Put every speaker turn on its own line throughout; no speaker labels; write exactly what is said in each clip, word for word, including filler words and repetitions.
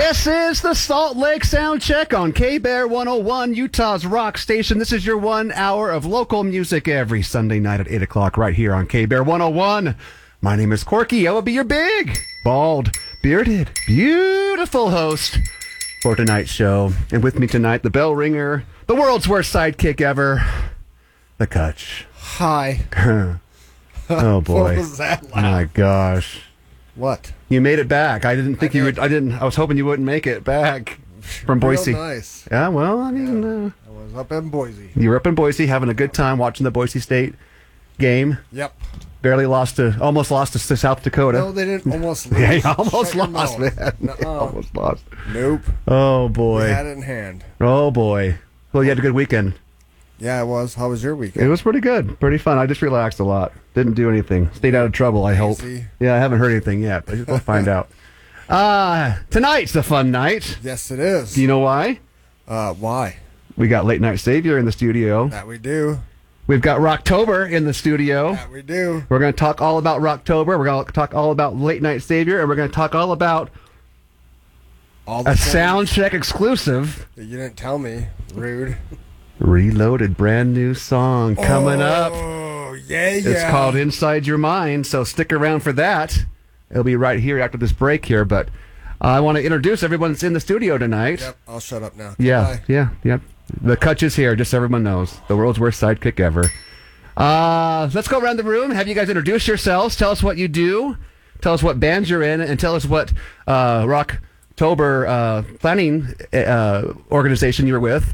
This is the Salt Lake Sound Check on K-Bear one oh one, Utah's rock station. This is your one hour of local music every Sunday night at eight o'clock right here on K-Bear one oh one. My name is Corky. I will be your big, bald, bearded, beautiful host for tonight's show. And with me tonight, the bell ringer, the world's worst sidekick ever, the Kutch.
Hi.
Oh, boy.
What was that
Oh, my gosh.
What?
You made it back. I didn't think
I
you
did.
would. I didn't. I was hoping you wouldn't make it back from Boise.
Real nice.
Yeah, well, I mean,
Yeah.
uh,
I was up in Boise.
you were up in Boise having a good time watching the Boise State game.
Yep.
Barely lost to, almost lost to South Dakota.
No, they didn't almost lose.
Yeah, you almost
Shut your
lost,
mouth.
man. You
Nuh-uh.
almost lost.
Nope.
Oh,
We
boy.
had it in hand.
Oh, boy. Well, you had a good weekend.
Yeah, it was. How was your weekend?
It was pretty good. Pretty fun. I just relaxed a lot. Didn't do anything. Stayed out of trouble, I hope.
Easy.
Yeah, I haven't heard anything yet, but we'll find out. Uh, tonight's a fun night.
Yes, it is.
Do you know why?
Uh, why?
We got Late Night Savior in the studio.
That we do.
We've got Rocktober in the studio.
That we do.
We're going to talk all about Rocktober. We're going to talk all about Late Night Savior, and we're going to talk all about
All the
a
things
sound check exclusive,
that you didn't tell me. Rude.
Reloaded, brand new song coming up.
Oh, yeah, yeah.
It's called Inside Your Mind, so stick around for that. It'll be right here after this break here, but I want to introduce everyone that's in the studio tonight.
Yep, I'll shut up now.
Yeah,
Bye.
yeah, yep. The Kutch is here, just so everyone knows. The world's worst sidekick ever. Uh, let's go around the room. Have you guys introduce yourselves. Tell us what you do. Tell us what bands you're in, and tell us what uh, Rocktober uh, planning uh, organization you're with.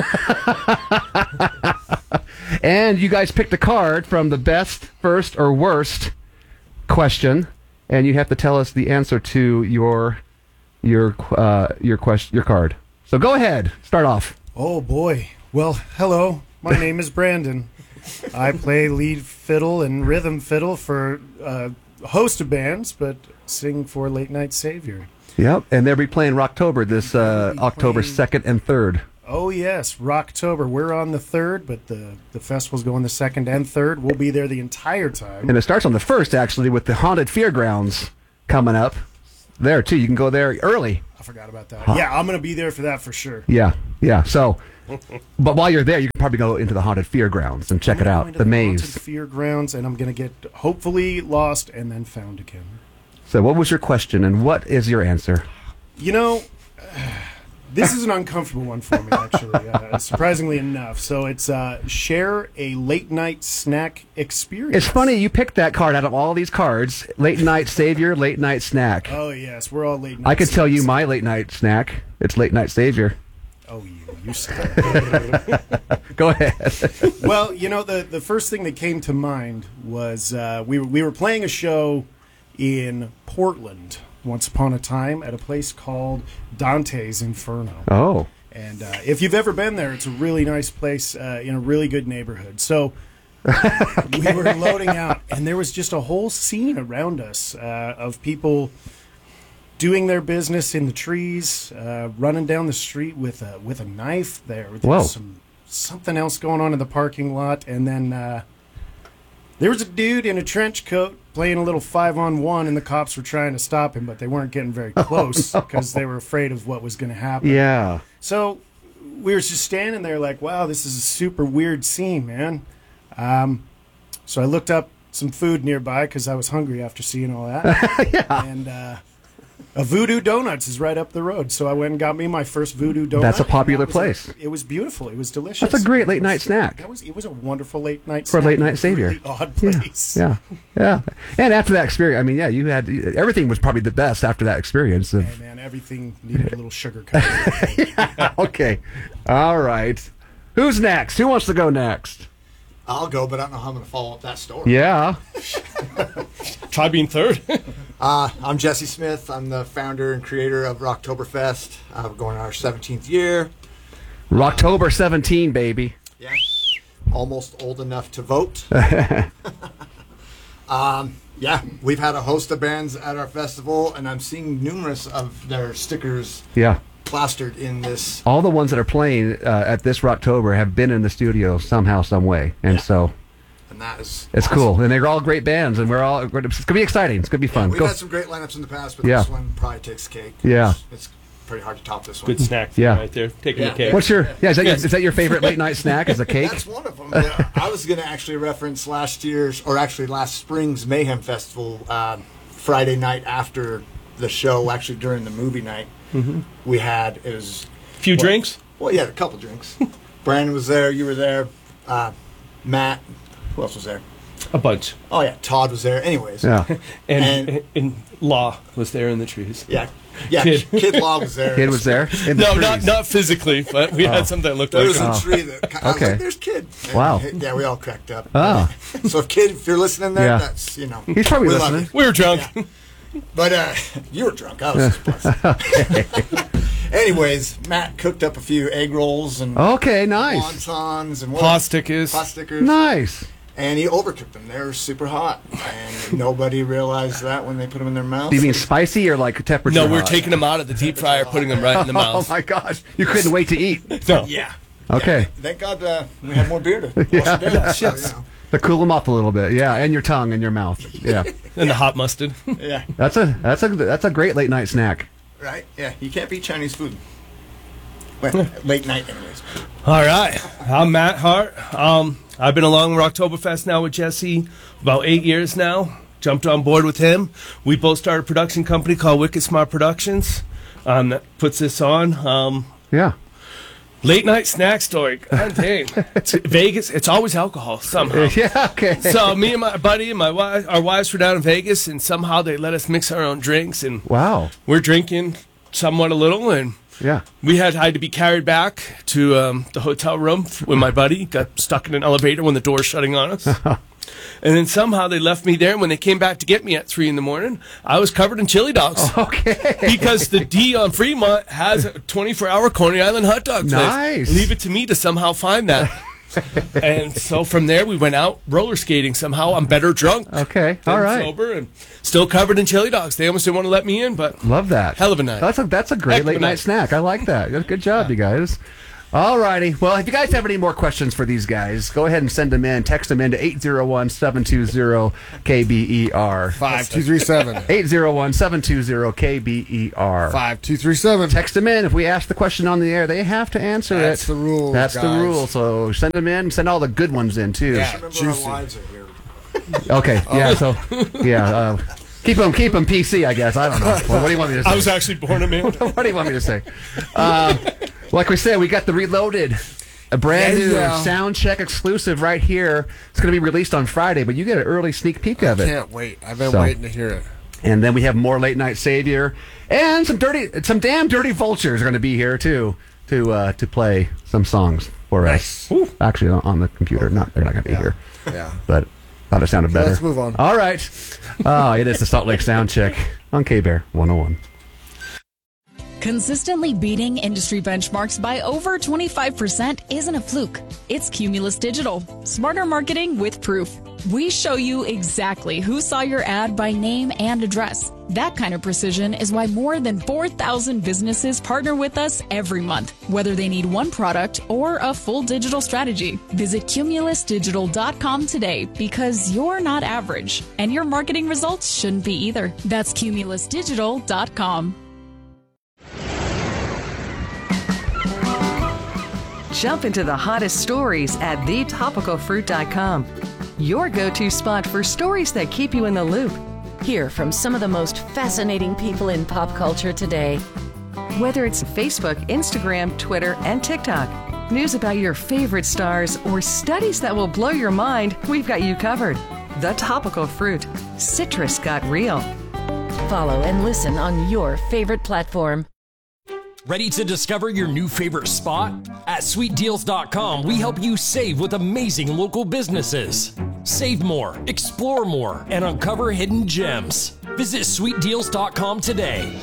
And you guys picked a card from the best, first, or worst question, and you have to tell us the answer to your your uh, your question, your card. So go ahead, start off.
Oh boy. Well, hello. My name is Brandon. I play lead fiddle and rhythm fiddle for uh, a host of bands, but sing for Late Night Savior.
Yep, and they'll be playing Rocktober this uh,
be
October
playing-
second and third.
Oh yes, Rocktober. We're on the third, but the, the festival's going the second and third. We'll be there the entire time.
And it starts on the first, actually, with the Haunted Fairgrounds coming up. There, too. You can go there early.
I forgot about that. Yeah, I'm going to be there for that for sure.
Yeah, yeah. So, but while you're there, you can probably go into the Haunted Fairgrounds and check
I'm
it
gonna go
out,
into
the
Haunted
maze.
Fear Grounds, and I'm going to get hopefully lost and then found again.
So what was your question, and what is your answer?
You know, this is an uncomfortable one for me, actually, uh, surprisingly enough. So it's uh, share a late night snack experience.
It's funny, you picked that card out of all these cards. Late Night Savior, Late Night Snack.
Oh, yes, we're all late night
I could tell you
snacks.
my late night snack. It's Late Night Savior.
Oh, you, you said
Go ahead.
Well, you know, the, the first thing that came to mind was uh, we, were, we were playing a show in Portland once upon a time at a place called Dante's Inferno.
Oh.
And uh, if you've ever been there, it's a really nice place uh, in a really good neighborhood. So we were loading out, and there was just a whole scene around us uh, of people doing their business in the trees, uh, running down the street with a with a knife. There, there
Whoa.
was some something else going on in the parking lot, and then uh, there was a dude in a trench coat playing a little five on one, and the cops were trying to stop him, but they weren't getting very close because they were afraid of what was going to happen.
Yeah.
So we were just standing there like, wow, this is a super weird scene, man. Um, so I looked up some food nearby because I was hungry after seeing all that.
Yeah.
And uh, a Voodoo Donuts is right up the road. So I went and got me my first Voodoo Donut.
That's a
and
popular
that was
place.
A, it was beautiful. It was delicious.
That's a great
It
late
was-
night snack.
That was, it was a wonderful late night
For a
snack.
late night
It was a
savior.
really odd place.
Yeah, yeah. And after that experience, I mean, yeah, you had, everything was probably the best after that experience. Of,
Hey, man, everything needed a little sugar cut.
yeah, okay. All right. Who's next? Who wants to go next?
I'll go, but I don't know how I'm going to follow up that story.
Yeah.
Try being third.
Uh, I'm Jesse Smith. I'm the founder and creator of Rocktoberfest. Uh, we're going on our seventeenth year.
Rocktober seventeen, baby.
Yeah. Almost old enough to vote. um, yeah, we've had a host of bands at our festival, and I'm seeing numerous of their stickers
Yeah.
plastered in this.
All the ones that are playing uh, at this Rocktober have been in the studio somehow, some way. And
Yeah.
so
And that is
it's
awesome.
cool. And they're all great bands, and we're all, it's going to be exciting. It's going to be fun.
We've
Go.
had some great lineups in the past, but
Yeah.
this one probably takes cake.
Yeah.
It's, it's pretty hard to top this one.
Good snack
Yeah.
right there. Taking
Yeah.
a cake.
What's your yeah? Is that,
Yes.
your, is that your favorite late night snack? Is a cake?
That's one of them. Yeah. I was going to actually reference last year's, or actually last spring's Mayhem Festival, um, Friday night after the show, actually during the movie night. Mm-hmm. We had, it was...
Few
well,
drinks?
Well, yeah, a couple drinks. Brandon was there, you were there, uh, Matt, who else was there?
A bunch.
Oh, yeah, Todd was there. Anyways.
Yeah.
And,
And-
and, Law was there in the trees.
Yeah. Yeah,
Kid.
Kid, Law was there.
Kid was there. In the
No,
trees.
not not physically, but we had something that looked
There
like
was
him.
a tree that... I was
Okay.
like, there's Kid. And,
Wow.
Yeah, we all cracked up.
Oh.
So if Kid, if you're listening there,
Yeah.
that's, you know...
He's probably
we love
listening.
you.
We were drunk.
Yeah. But uh, you were drunk. I was just blessed. Anyways, Matt cooked up a few egg rolls and
Okay, nice,
wontons and what-
Paw stickers.
pot stickers.
nice.
And he overcooked them. They were super hot. And nobody realized that when they put them in their mouth.
Do you mean spicy or like temperature?
No, we're
hot?
taking them out of the deep fryer, putting them right in the
Oh
mouth.
my gosh! You couldn't wait to eat.
No.
Yeah.
Okay.
Thank God uh, we had more beer to wash
Yeah.
it down. So, you know.
To cool them off a little bit, yeah, and your tongue and your mouth, yeah.
And the hot mustard.
Yeah.
That's a that's a that's a great late night snack.
Right? Yeah. You can't beat Chinese food. Well, late night, anyways.
All right. I'm Matt Hart. Um, I've been along with Oktoberfest now with Jesse about eight years now. Jumped on board with him. We both started a production company called Wicked Smart Productions um, that puts this on. Um,
Yeah.
late night snack story. God dang. It's Vegas, it's always alcohol somehow.
Yeah. Okay.
So me and my buddy and my wife, our wives were down in Vegas, and somehow they let us mix our own drinks, and
Wow.
we're drinking somewhat a little, and
Yeah.
we had had to be carried back to um, the hotel room with my buddy. Got stuck in an elevator when the door was shutting on us. And then somehow they left me there. And when they came back to get me at three in the morning, I was covered in chili dogs.
Okay.
Because the D on Fremont has a twenty-four hour Coney Island hot dog place.
Nice.
Leave it to me to somehow find that. And so from there, we went out roller skating. Somehow I'm better drunk.
Okay.
than
All right.
Sober and still covered in chili dogs. They almost didn't want to let me in, but
Love that.
Hell of a night.
That's a that's a great
Heck of a
late night
night.
snack. I like that. Good job, you guys. All righty. Well, if you guys have any more questions for these guys, go ahead and send them in. Text them in to eight zero one, seven two zero, K B E R.
Five two three seven.
eight zero one, seven two zero, K B E R.
Five two three seven.
Text them in. If we ask the question on the air, they have to answer it.
That's the rule,
That's the
guys.
rule. So send them in. Send all the good ones in, too.
Yeah.
Remember
Juicy.
our lives are here.
Okay. Yeah. So, yeah. Uh, keep them, keep them P C, I guess. I don't know. Well, what do you want me to say?
I was actually born a man.
What do you want me to say? Um, like we said, we got the Reloaded, a brand
Yeah,
new
yeah.
sound check exclusive right here. It's going to be released on Friday, but you get an early sneak peek of it.
Can't wait. I've been
So-
waiting to hear it.
And then we have more Late Night Savior and some dirty, some damn dirty vultures are going to be here too to uh, to play some songs for us. Actually, on- on the computer. Not they're not going to be here,
Yeah.
but thought it sounded better.
Let's move on.
All right. Oh, it is the Salt Lake Sound Check on K-Bear one oh one.
Consistently beating industry benchmarks by over twenty-five percent isn't a fluke. It's Cumulus Digital. Smarter marketing with proof. We show you exactly who saw your ad by name and address. That kind of precision is why more than four thousand businesses partner with us every month, whether they need one product or a full digital strategy. Visit cumulus digital dot com today because you're not average, and your marketing results shouldn't be either. That's cumulus digital dot com.
Jump into the hottest stories at the topical fruit dot com. Your go-to spot for stories that keep you in the loop.
Hear from some of the most fascinating people in pop culture today.
Whether it's Facebook, Instagram, Twitter, and TikTok. News about your favorite stars or studies that will blow your mind, we've got you covered. The Topical Fruit. Citrus got real.
Follow and listen on your favorite platform.
Ready to discover your new favorite spot? At sweet deals dot com, we help you save with amazing local businesses. Save more, explore more, and uncover hidden gems. Visit sweet deals dot com today.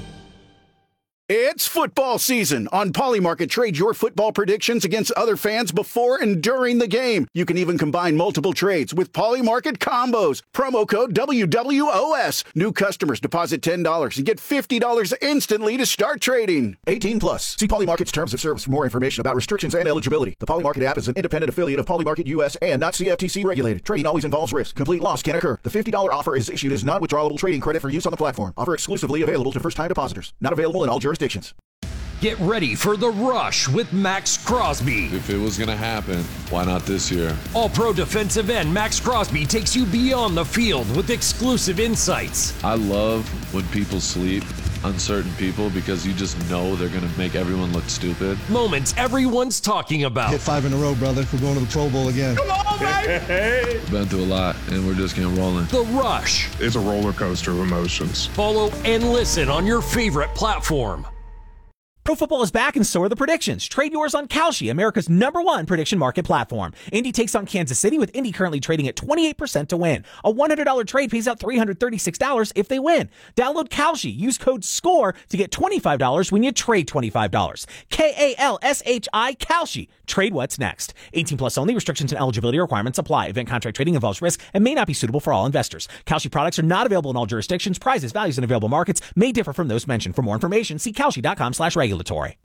It's football season. On Polymarket, trade your football predictions against other fans before and during the game. You can even combine multiple trades with Polymarket combos. Promo code W W O S. New customers deposit ten dollars and get fifty dollars instantly to start trading. eighteen plus. See Polymarket's terms of service for more information about restrictions and eligibility. The Polymarket app is an independent affiliate of Polymarket U S and not C F T C regulated. Trading always involves risk. Complete loss can occur. The fifty dollars offer is issued as non-withdrawable trading credit for use on the platform. Offer exclusively available to first-time depositors. Not available in all jurisdictions.
jurisdictions.
Get ready for The Rush with Max Crosby.
If it was going to happen, why not this year?
All-pro defensive end Max Crosby takes you beyond the field with exclusive insights.
I love when people sleep on certain people because you just know they're going to make everyone look stupid.
Moments everyone's talking about.
Hit five in a row, brother. We're going to the Pro Bowl again.
Come on, baby!
We've been through a lot, and we're just getting rolling.
The Rush.
It's a roller coaster of emotions.
Follow and listen on your favorite platform.
Pro football is back and so are the predictions. Trade yours on Kalshi, America's number one prediction market platform. Indy takes on Kansas City with Indy currently trading at twenty-eight percent to win. A one hundred dollars trade pays out three hundred thirty-six dollars if they win. Download Kalshi. Use code SCORE to get twenty-five dollars when you trade twenty-five dollars. K A L S H I, Kalshi. Trade what's next. eighteen plus only. Restrictions and eligibility requirements apply. Event contract trading involves risk and may not be suitable for all investors. Kalshi products are not available in all jurisdictions. Prices, values, and available markets may differ from those mentioned. For more information, see kalshi dot com slash regulatory.